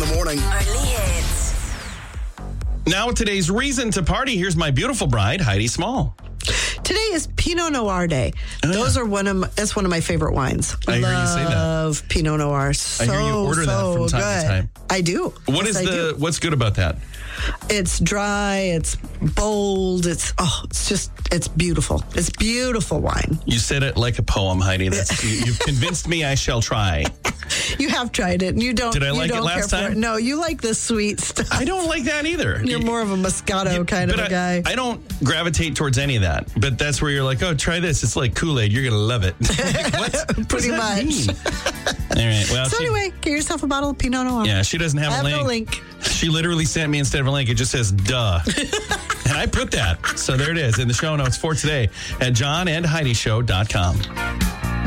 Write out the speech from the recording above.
the morning. Early hits. Now with today's reason to party, here's my beautiful bride, Heidi Small. Today is Pinot Noir Day. That's one of my favorite wines. I hear you say that. Love Pinot Noir. So, I hear you order that from time good. to time. I do. What's good about that? It's dry, it's bold, it's beautiful. It's beautiful wine. You said it like a poem, Heidi. You've convinced me I shall try. You have tried it, and you don't. Did I like it last time? No, you like the sweet stuff. I don't like that either. You're more of a Moscato kind of a guy. I don't gravitate towards any of that. But that's where you're like, oh, try this. It's like Kool-Aid. You're going to love it. Like, what? Pretty much. All right. Well, so anyway, get yourself a bottle of Pinot Noir. Yeah, she doesn't have a link. No link. She literally sent me, instead of a link, it just says, duh. And I put that. So there it is in the show notes for today at johnandheidishow.com.